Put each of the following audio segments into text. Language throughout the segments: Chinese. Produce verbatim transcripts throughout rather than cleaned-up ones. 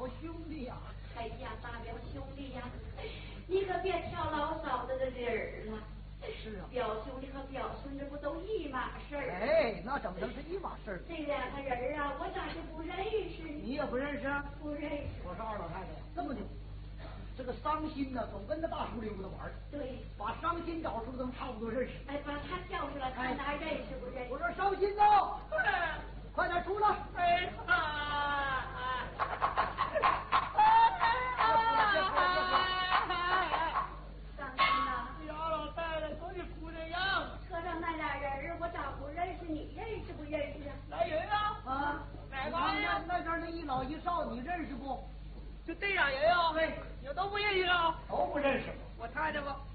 表兄弟呀！ 哎呀，大表兄弟呀，你可别挑老嫂子的理儿了。 是啊， 表兄弟和表孙子不都一码事儿？ 哎，那怎么能是一码事儿？ 这两个人啊，我咋就不认识呢？ 你也不认识？ 不认识。 我说二老太太呀，这么的，这个伤心呢，总跟着大叔溜达玩儿。 对， 把伤心找出来，都差不多认识。 哎，把他叫出来，看他认识不认识？ 我说伤心呐，快点出来！ 哎啊！ 伤心呐！ 姚老太太，说你哭这样， 车上那俩人我咋不认识？你认识不认识啊？ 来人啊！ 啊， 哪个呀？ 那边那一老一少，你认识不？ 就这俩人啊？ 对， 你都不认识啊？ 都不认识。 我看见吧。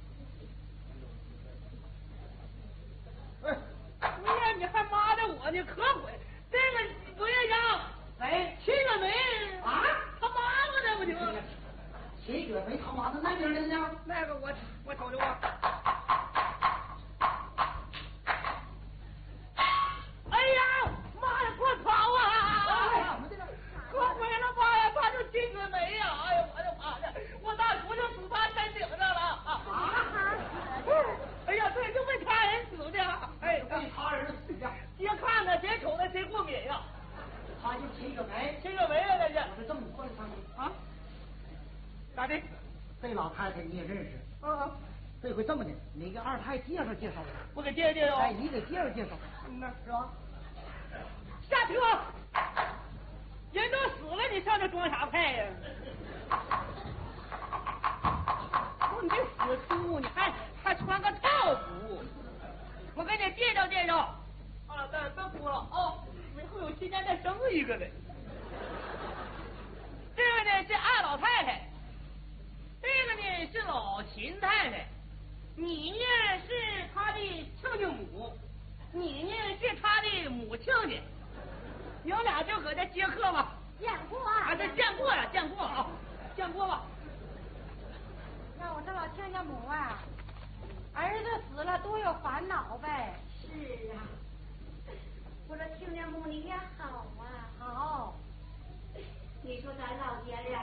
哎， 不是，你还骂着我呢，可毁！这个不认识啊？ 哎， 七个梅啊， 他妈妈这不行？ 齐雪梅他妈的那边的呢？ 那个我我瞅瞅啊。哎呀，妈呀，快跑啊！ 怎么的了？ 可毁了，妈呀，他就七个梅呀！哎呀，我的妈呀，我大叔就死在山顶上了啊！哎呀，对，就被他人死的。哎， 被他人死的。 谁看看谁瞅着谁过敏呀？ 他就齐雪梅， 七个梅啊，这是。 我是这么说的，他们啊？咋的？ 这老太太你也认识？ 啊， 这回这么的，你给二太介绍介绍。 我给介绍介绍。 哎，你给介绍介绍。 嗯呐， 是吧？ 下车！人都死了，你上这装啥派呀？不，你死猪，你还还穿个套服？我给你介绍介绍。啊，但真服了哦，以后有时间再生一个呗。这个呢是二老太太，这个呢是老秦太太，你呢是他的亲家母，你呢是他的母亲家。你们俩就搁这接客吧。 见过啊？ 啊，这见过呀，见过啊，见过吧。 那我这老亲家母啊，儿子死了多有烦恼呗。 是啊，我说亲家母你也好啊。 好， 你说咱老爷